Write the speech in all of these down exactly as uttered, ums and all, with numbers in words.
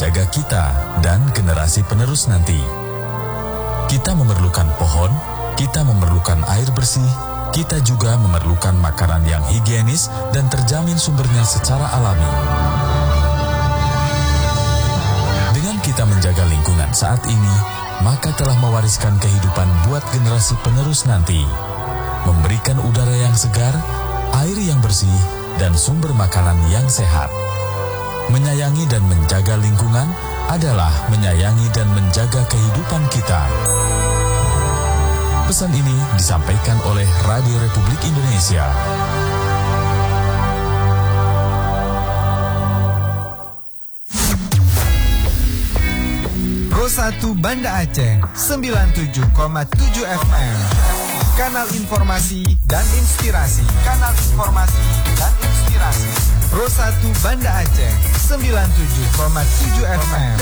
menjaga kita dan generasi penerus nanti. Kita memerlukan pohon, kita memerlukan air bersih, kita juga memerlukan makanan yang higienis dan terjamin sumbernya secara alami. Dengan kita menjaga lingkungan saat ini, maka telah mewariskan kehidupan buat generasi penerus nanti. Memberikan udara yang segar, air yang bersih, dan sumber makanan yang sehat. Menyayangi dan menjaga lingkungan adalah menyayangi dan menjaga kehidupan kita. Pesan ini disampaikan oleh Radio Republik Indonesia. Pro satu Banda Aceh sembilan puluh tujuh koma tujuh F M. Kanal informasi dan inspirasi. Kanal informasi dan inspirasi. Pro satu Banda Aceh sembilan puluh tujuh koma tujuh F M.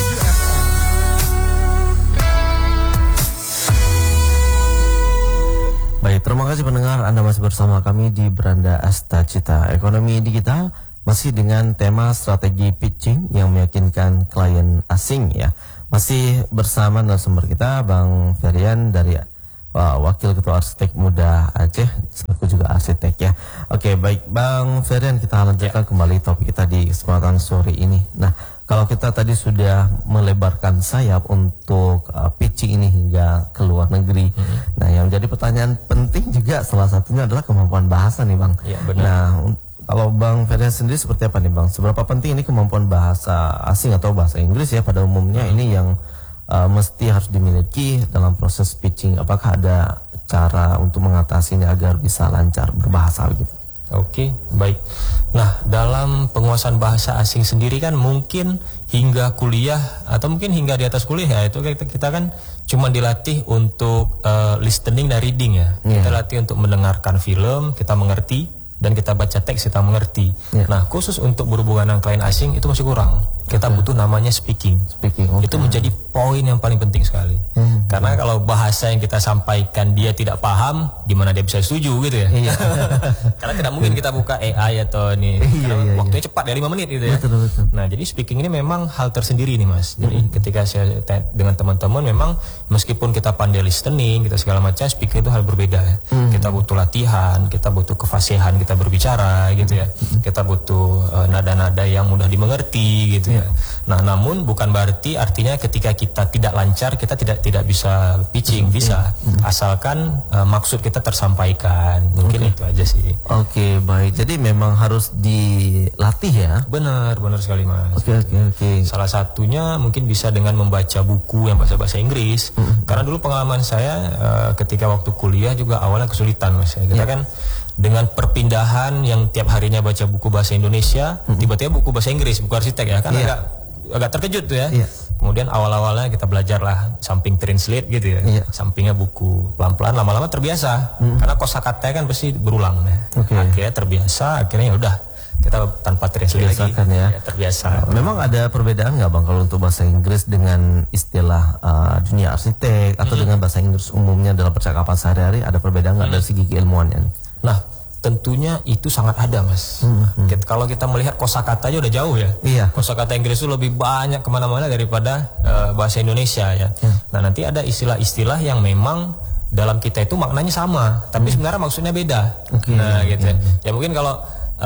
Baik, terima kasih pendengar, Anda masih bersama kami di Beranda Asta Cita Ekonomi Digital, masih dengan tema strategi pitching yang meyakinkan klien asing ya. Masih bersama narasumber kita Bang Ferian dari uh, Wakil Ketua Arsitek Muda Aceh, aku juga arsitek ya. Oke, baik Bang Ferian, kita lanjutkan ya. Kembali topik kita di kesempatan sore ini. Nah, kalau kita tadi sudah melebarkan sayap untuk uh, pitching ini hingga ke luar negeri. Mm-hmm. Nah, yang menjadi pertanyaan penting juga salah satunya adalah kemampuan bahasa nih Bang. Ya, benar. Nah, kalau Bang Ferian sendiri seperti apa nih Bang? Seberapa penting ini kemampuan bahasa asing atau bahasa Inggris ya pada umumnya hmm. ini yang uh, mesti harus dimiliki dalam proses pitching? Apakah ada cara untuk mengatasinya agar bisa lancar berbahasa begitu? Oke, baik. Nah, dalam penguasaan bahasa asing sendiri kan mungkin hingga kuliah atau mungkin hingga di atas kuliah ya, itu kita, kita kan cuma dilatih untuk uh, listening dan reading ya. Yeah. Kita latih untuk mendengarkan film, kita mengerti, dan kita baca teks kita mengerti. Yeah. Nah, khusus untuk berhubungan dengan klien asing itu masih kurang. Kita okay. butuh namanya speaking. Speaking. Okay. Itu menjadi poin yang paling penting sekali. Hmm. Karena kalau bahasa yang kita sampaikan dia tidak paham, gimana dia bisa setuju gitu ya? Iya. Karena tidak mungkin kita buka A I atau ini. Iya, iya, waktunya iya. cepat ya lima menit gitu ya. Betul, betul. Nah, jadi speaking ini memang hal tersendiri nih Mas. Jadi hmm. ketika saya dengan teman-teman memang meskipun kita pandai listening, kita segala macam, speaking itu hal berbeda ya. Hmm. Kita butuh latihan, kita butuh kefasihan kita berbicara gitu ya. Kita butuh uh, nada-nada yang mudah dimengerti gitu ya. Nah, namun bukan berarti artinya ketika kita tidak lancar kita tidak tidak bisa pitching, bisa asalkan uh, maksud kita tersampaikan. Mungkin okay. itu aja sih. Oke, okay, baik. Jadi memang harus dilatih ya. Benar, benar sekali Mas. Oke, okay, oke, okay, oke. Okay. Salah satunya mungkin bisa dengan membaca buku yang bahasa-bahasa Inggris. Mm-hmm. Karena dulu pengalaman saya uh, ketika waktu kuliah juga awalnya kesulitan Mas. Kita yeah. kan dengan perpindahan yang tiap harinya baca buku bahasa Indonesia, mm-hmm. tiba-tiba buku bahasa Inggris, buku arsitek ya kan yeah. agak agak terkejut tuh ya. Yeah. Kemudian awal-awalnya kita belajar lah samping translate gitu ya, yeah. sampingnya buku, pelan-pelan lama-lama terbiasa. Mm-hmm. Karena kosakata kan pasti berulang ya. Okay. Akhirnya terbiasa, akhirnya ya udah kita tanpa translate lagi ya. Ya, terbiasa. Nah, memang ada perbedaan nggak Bang kalau untuk bahasa Inggris dengan istilah uh, dunia arsitek atau mm-hmm. dengan bahasa Inggris umumnya dalam percakapan sehari-hari, ada perbedaan nggak mm-hmm. dari segi keilmuannya? Nah, tentunya itu sangat ada Mas. Hmm, hmm. Kalau kita melihat kosakata aja udah jauh ya. Iya. Kosakata Inggris itu lebih banyak kemana-mana daripada uh, bahasa Indonesia ya. Hmm. Nah, nanti ada istilah-istilah yang memang dalam kita itu maknanya sama, tapi hmm. sebenarnya maksudnya beda. Okay. Nah, gitu ya. Hmm. Ya mungkin kalau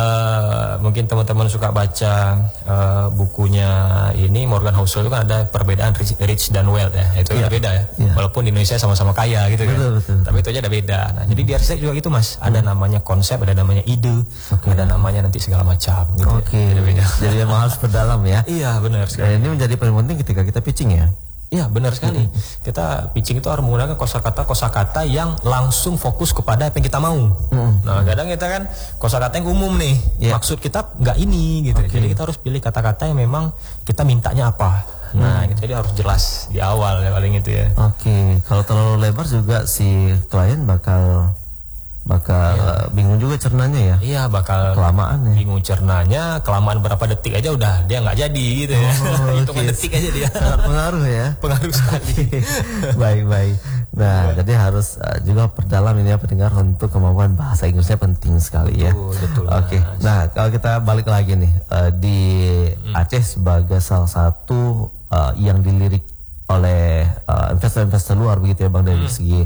Uh, mungkin teman-teman suka baca uh, bukunya ini Morgan Housel itu kan ada perbedaan rich, rich dan wealth ya, itu yeah. beda ya. Yeah. Walaupun di Indonesia sama-sama kaya gitu kan, betul, betul. Tapi itu aja ada beda. Nah, hmm. jadi di arsitek juga gitu Mas, ada hmm. namanya konsep, ada namanya ide, okay. ada namanya nanti segala macam. Gitu Oke. Okay. Ya. Beda-beda. Jadi memang harus berdalam ya. Iya benar. Dan ini menjadi paling penting ketika kita pitching ya. Iya benar sekali. Mm-hmm. Kita pitching itu harus menggunakan kosakata kosakata yang langsung fokus kepada apa yang kita mau. Mm-hmm. Nah kadang kita kan kosakata yang umum nih, yeah. maksud kita nggak ini gitu. Okay. Jadi kita harus pilih kata-kata yang memang kita mintanya apa. Nah mm. gitu, jadi harus jelas di awal ya paling itu ya. Oke, okay. Kalau terlalu lebar juga si klien bakal bakal ya. bingung juga cernanya ya. Iya, bakal kelamaan ya. Bingung cernanya, kelamaan berapa detik aja udah dia nggak jadi gitu ya. Oh, hitungan okay. detik aja dia. Sangat pengaruh ya. Pengaruh sekali. Baik-baik. Nah, ya. jadi harus uh, juga perdalam ini ya pendengar, untuk kemampuan bahasa Inggrisnya penting sekali ya. Betul, betul. Oke. Okay. Nah, kalau kita balik lagi nih uh, di hmm. Aceh sebagai salah satu uh, yang dilirik oleh uh, investor-investor luar begitu ya Bang, dari hmm. segi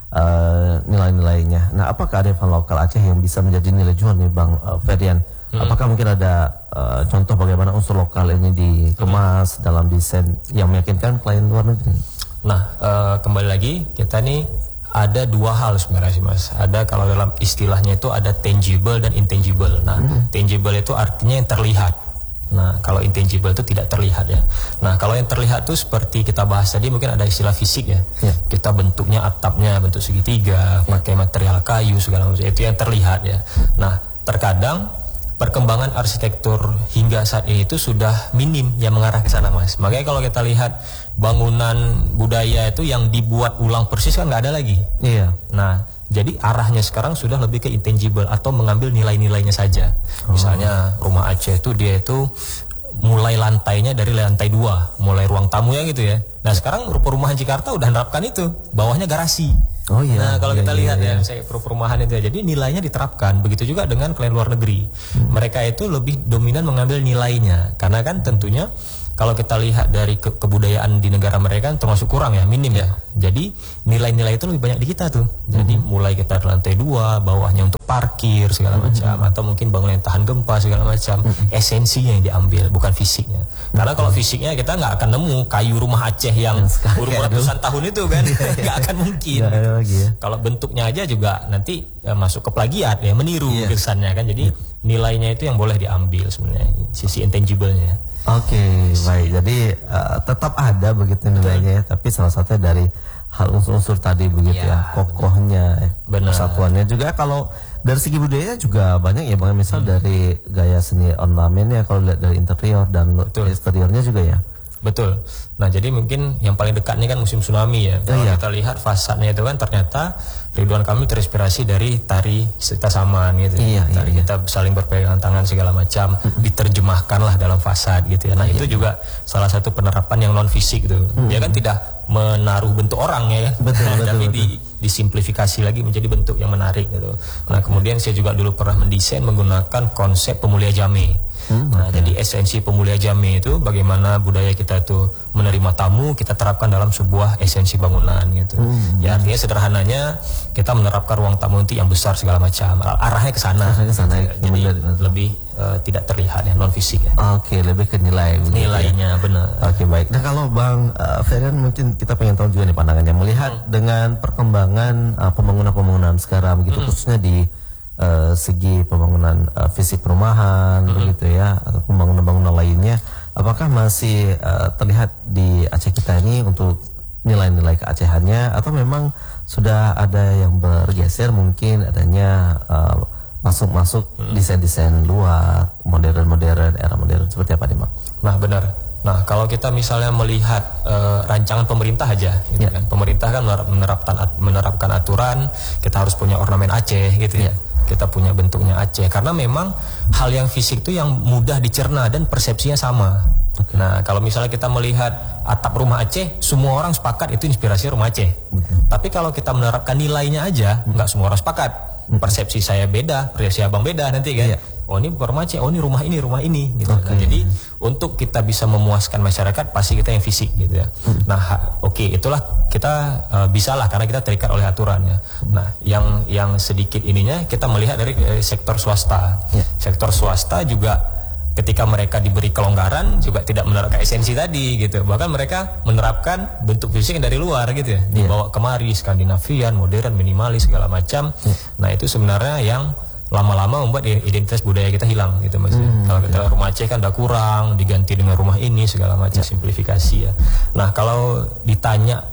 Uh, nilai-nilainya. Nah, apakah ada event lokal Aceh yang bisa menjadi nilai jual nih Bang uh, Ferdian? Hmm. Apakah mungkin ada uh, contoh bagaimana unsur lokal ini dikemas hmm. dalam desain yang meyakinkan klien luar negeri? Nah, uh, kembali lagi kita nih ada dua hal sebenarnya sih Mas. Ada, kalau dalam istilahnya itu ada tangible dan intangible. Nah, hmm. tangible itu artinya yang terlihat. Nah, kalau intangible itu tidak terlihat ya. Nah, kalau yang terlihat itu seperti kita bahas tadi, mungkin ada istilah fisik ya. ya. Kita bentuknya atapnya bentuk segitiga, pakai material kayu segala macam, itu yang terlihat ya. Nah, terkadang perkembangan arsitektur hingga saat ini itu sudah minim yang mengarah ke sana Mas. Makanya kalau kita lihat bangunan budaya itu yang dibuat ulang persis kan nggak ada lagi. Iya. Nah, jadi arahnya sekarang sudah lebih ke intangible atau mengambil nilai-nilainya saja. Oh. Misalnya rumah Aceh itu dia itu mulai lantainya dari lantai dua, mulai ruang tamunya gitu ya. Nah, sekarang perumahan Jakarta udah nerapkan itu, bawahnya garasi. Oh iya. Nah, kalau iya, kita iya, lihat iya. ya, saya perumahan itu ya. Jadi nilainya diterapkan. Begitu juga dengan klien luar negeri. Hmm. Mereka itu lebih dominan mengambil nilainya, karena kan tentunya kalau kita lihat dari ke kebudayaan di negara mereka kan termasuk kurang ya, minim ya. Jadi nilai-nilai itu lebih banyak di kita tuh. Jadi mm-hmm. mulai kita di lantai dua, bawahnya untuk parkir segala macam, mm-hmm. atau mungkin bangunan yang tahan gempa segala macam. Mm-hmm. Esensinya yang diambil, bukan fisiknya. Mm-hmm. Karena kalau fisiknya kita nggak akan nemu kayu rumah Aceh yang umur ratusan tahun itu kan, nggak akan mungkin. Lagi ya. Kalau bentuknya aja juga nanti ya, masuk ke plagiat ya, meniru yeah. kesannya kan. Jadi yeah. nilainya itu yang boleh diambil sebenarnya, sisi intangible-nya. Oke, okay, baik. Jadi uh, tetap ada begitu nilainya ya, tapi salah satunya dari hal unsur-unsur tadi begitu ya, ya kokohnya, benar. Persatuannya juga. Kalau dari segi budayanya juga banyak ya Bang, misal hmm. dari gaya seni ornamennya, kalau lihat dari interior dan Betul. eksteriornya juga ya. Betul. Nah, jadi mungkin yang paling dekat ini kan musim tsunami ya. Kalau iya. kita lihat fasadnya itu kan ternyata Ridwan Kamil terinspirasi dari tari Sita Saman gitu. Iya, tari iya. kita saling berpegangan tangan segala macam, mm-hmm. diterjemahkanlah dalam fasad gitu ya. Nah, iya. itu juga salah satu penerapan yang non fisik gitu. Mm-hmm. Dia kan tidak menaruh bentuk orang ya. Betul, betul, tapi betul. di disimplifikasi lagi menjadi bentuk yang menarik gitu. Nah, kemudian saya juga dulu pernah mendesain menggunakan konsep pemulia jame. Hmm, nah, okay. Jadi esensi pemulia jame itu bagaimana budaya kita itu menerima tamu, kita terapkan dalam sebuah esensi bangunan gitu. Hmm, ya artinya sederhananya kita menerapkan ruang tamu nanti yang besar segala macam, arahnya ke sana. Arahnya ke sana. Gitu. Jadi benar, lebih uh, tidak terlihat ya, non fisik ya. Oke, okay, lebih ke nilai. Nilainya ya. Benar. Oke, okay, baik. Nah, kalau Bang uh, Ferdian mungkin kita pengen tahu juga nih pandangannya melihat hmm. dengan perkembangan uh, pembangunan-pembangunan sekarang begitu, hmm. khususnya di Uh, segi pembangunan uh, fisik perumahan mm-hmm. begitu ya, atau pembangunan-bangunan lainnya, apakah masih uh, terlihat di Aceh kita ini untuk nilai-nilai keacehannya, atau memang sudah ada yang bergeser, mungkin adanya uh, masuk-masuk mm-hmm. desain-desain luar, modern-modern, era modern, seperti apa nih Bang? Nah, benar. Nah, kalau kita misalnya melihat uh, rancangan pemerintah aja, gitu yeah. kan, pemerintah kan menerapkan menerapkan aturan, kita harus punya ornamen Aceh, gitu ya. Yeah. Kita punya bentuknya Aceh, karena memang hal yang fisik itu yang mudah dicerna dan persepsinya sama. Okay. Nah, kalau misalnya kita melihat atap rumah Aceh, semua orang sepakat itu inspirasi rumah Aceh. Okay. Tapi kalau kita menerapkan nilainya aja, nggak hmm. semua orang sepakat. Persepsi saya beda, persepsi abang beda nanti kan. Yeah. Oh, ini rumah Aceh, oh ini rumah ini, rumah ini gitu. Okay. Nah, jadi untuk kita bisa memuaskan masyarakat pasti kita yang fisik gitu ya. Hmm. Nah, oke, okay, itulah kita uh, bisalah karena kita terikat oleh aturan ya. Hmm. Nah, yang yang sedikit ininya kita melihat dari uh, sektor swasta. Yeah. Sektor swasta juga ketika mereka diberi kelonggaran juga tidak menerapkan esensi tadi gitu. Bahkan mereka menerapkan bentuk fisik yang dari luar gitu ya. Dibawa yeah. kemari, Skandinavian, modern, minimalis segala macam. Yeah. Nah, itu sebenarnya yang lama-lama membuat identitas budaya kita hilang gitu Mas. Hmm, kalau kita rumah Aceh kan udah kurang, diganti dengan rumah ini segala macam, ya. Simplifikasi ya. Nah, kalau ditanya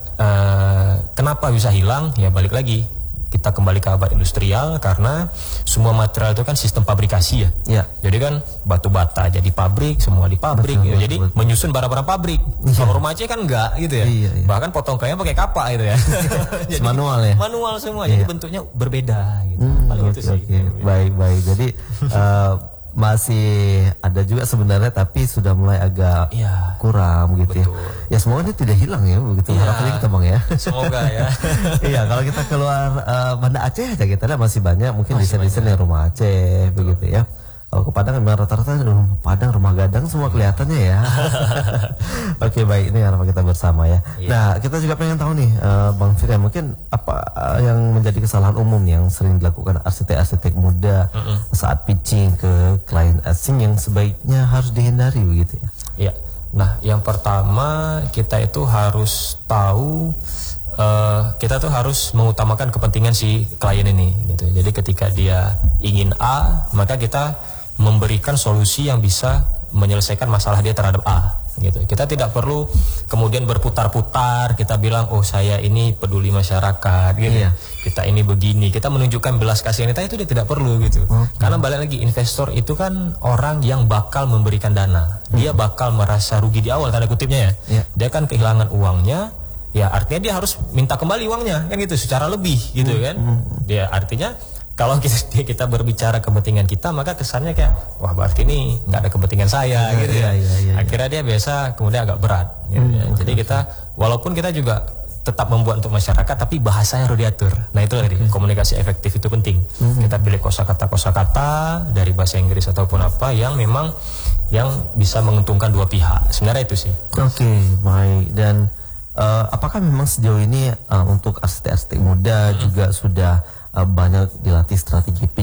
uh, kenapa bisa hilang, ya balik lagi kita kembali ke abad industrial, karena semua material itu kan sistem fabrikasi ya. Ya. Jadi kan batu bata jadi pabrik, semua di pabrik. Betul, gitu. Jadi betul. Menyusun barang-barang pabrik. Ya. Kalau rumah Aceh kan enggak gitu ya. Iya, iya. Bahkan potong kayunya pakai kapak gitu ya. Jadi manual ya. Manual semua. Ya. Jadi bentuknya berbeda gitu. Hmm. Paling oke, itu sih. oke. Baik, baik. Jadi uh, masih ada juga sebenarnya, tapi sudah mulai agak Iya, kurang begitu betul. ya. Ya semoga ini tidak hilang ya begitu. Iya. Harapannya kita Bang ya. Semoga ya. Iya, kalau kita keluar uh, Banda Aceh aja kita lihat masih banyak mungkin Masih desain-desain yang rumah Aceh begitu ya. Kalau ke Padang memang rata-rata rumah Padang, rumah Gadang semua kelihatannya ya. Oke, baik, ini harapan kita bersama ya. Iya. Nah, kita juga pengen tahu nih uh, Bang Firyan, mungkin apa uh, yang menjadi kesalahan umum yang sering dilakukan arsitek-arsitek muda Mm-mm. saat pitching ke klien asing yang sebaiknya harus dihindari begitu ya. Iya. Nah, yang pertama kita itu harus tahu uh, kita tuh harus mengutamakan kepentingan si klien ini gitu. Jadi ketika dia ingin A, maka kita memberikan solusi yang bisa menyelesaikan masalah dia terhadap A gitu. Kita tidak perlu kemudian berputar-putar, kita bilang oh saya ini peduli masyarakat gitu. Iya. Kita ini begini, kita menunjukkan belas kasihan kita itu dia tidak perlu gitu. Okay. Karena balik lagi, investor itu kan orang yang bakal memberikan dana. Dia bakal merasa rugi di awal tanda kutipnya ya. Iya. Dia kan kehilangan uangnya, ya artinya dia harus minta kembali uangnya kan gitu secara lebih gitu kan. Dia artinya kalau kita kita berbicara kepentingan kita, maka kesannya kayak wah berarti ini nggak ada kepentingan saya Ya, gitu ya, ya. ya, ya, Akhirnya dia biasa kemudian agak berat gitu Hmm, ya. oke, Jadi kita walaupun kita juga tetap membuat untuk masyarakat, tapi bahasanya harus diatur. Nah itu tadi komunikasi efektif itu penting. Hmm. Kita pilih kosakata kosakata dari bahasa Inggris ataupun apa yang memang yang bisa menguntungkan dua pihak. Sebenarnya itu sih. Oke, baik. Dan uh, apakah memang sejauh ini uh, untuk arsitek-arsitek muda juga sudah uh, banyak dilatih strategi pitch